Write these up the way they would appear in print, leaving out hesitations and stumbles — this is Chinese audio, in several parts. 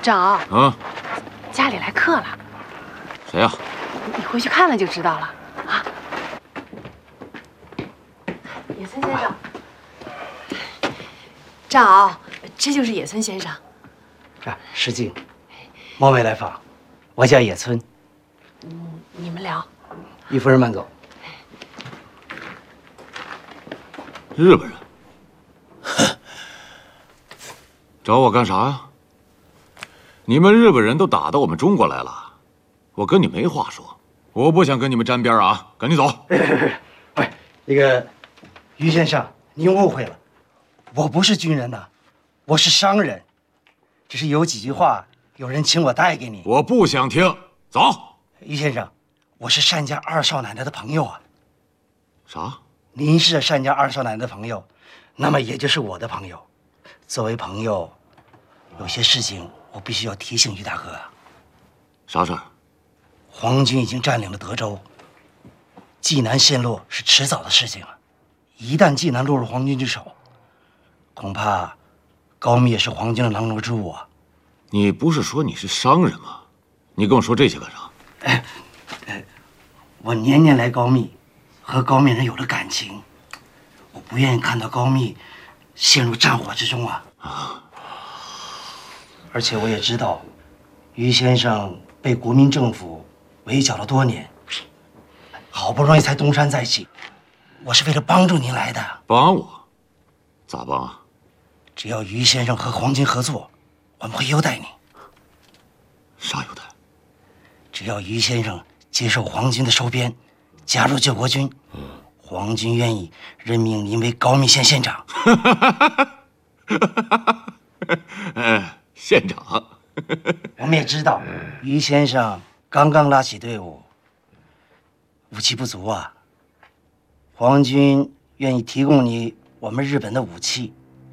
长， 家里来客了。 谁呀？ 你回去看了就知道了啊。野村先生，长，这就是野村先生。 石静，冒昧来访，我叫野村。 你们聊。 于夫人慢走。 日本人，找我干啥呀？你们日本人都打到我们中国来了，我跟你没话说，我不想跟你们沾边啊！赶紧走！ 喂，那个于先生，您误会了，我不是军人呐，我是商人，只是有几句话有人请我带给你。 我不想听，走。 于先生，我是单家二少奶奶的朋友啊。 啥？ 您是单家二少奶奶的朋友，那么也就是我的朋友。作为朋友，有些事情我必须要提醒于大哥啊。 啥事儿？ 皇军已经占领了德州，济南陷落是迟早的事情了。一旦济南落入皇军之手，恐怕高密也是皇军的囊中之物啊。 你不是说你是商人吗？你跟我说这些干啥？ 我年年来高密，和高密人有了感情，我不愿意看到高密陷入战火之中啊。而且我也知道，于先生被国民政府围剿了多年，好不容易才东山再起，我是为了帮助您来的。 帮我？咋帮啊？ 只要于先生和皇军合作，我们会优待你。 啥优待？ 只要于先生接受皇军的收编，加入救国军，皇军愿意任命您为高密县县长。 县长。 我们也知道，于先生刚刚拉起队伍，武器不足啊。皇军愿意提供你我们日本的武器。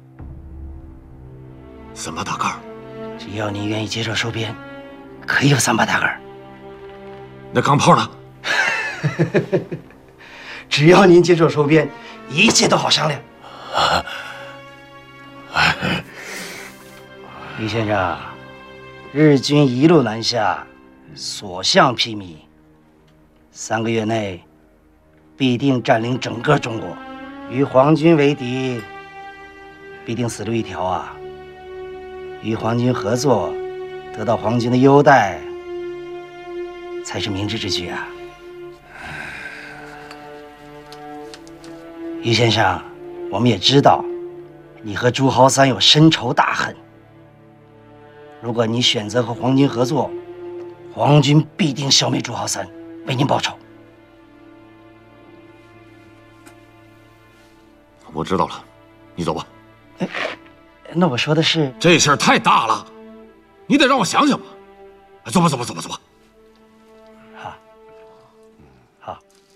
3把大盖儿？ 只要你愿意接受收编，可以有3把大盖儿。 那钢炮呢？ 只要您接受收编，一切都好商量。于先生，日军一路南下，所向披靡，3个月内必定占领整个中国。与皇军为敌，必定死路一条啊！与皇军合作，得到皇军的优待，才是明智之举啊！于先生，我们也知道，你和朱豪三有深仇大恨。如果你选择和皇军合作，皇军必定消灭朱豪三，为您报仇。 我知道了，你走吧。 那我说的是， 这事儿太大了，你得让我想想吧。走吧，走吧，走吧，走吧。 好。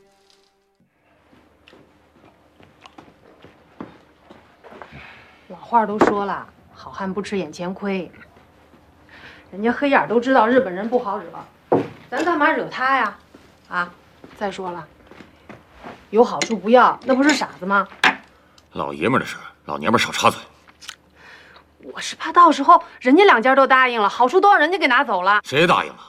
老话都说了，好汉不吃眼前亏。人家黑眼都知道日本人不好惹，咱干嘛惹他呀？啊！再说了，有好处不要，那不是傻子吗？ 老爷们的事，老娘们少插嘴。 我是怕到时候人家2家都答应了，好处都让人家给拿走了。 谁答应了？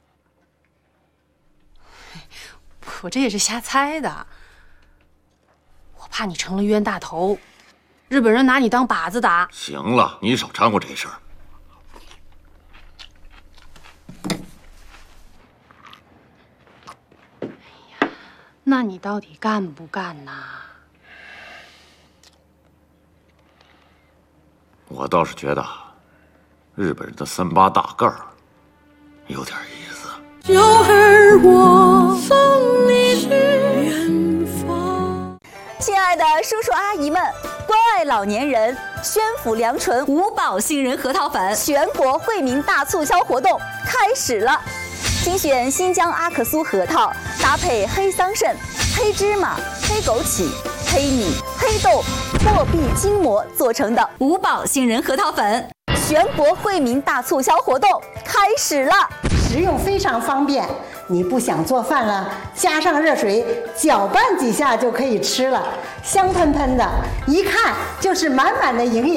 我这也是瞎猜的。我怕你成了冤大头，日本人拿你当靶子打。 行了，你少掺和这事儿。 那你到底干不干呐？ 我倒是觉得，日本人的3把大盖儿有点意思。 就儿我送你去远方。 亲爱的叔叔阿姨们，关爱老年人，宣府良醇五宝杏仁核桃粉全国惠民大促销活动开始了！精选新疆阿克苏核桃，搭配黑桑葚、黑芝麻、黑枸杞、黑米、黑豆、破壁筋膜做成的五宝杏仁核桃粉，全国惠民大促销活动开始了！ 食用非常方便，你不想做饭了，加上热水搅拌几下就可以吃了，香喷喷的，一看就是满满的营养。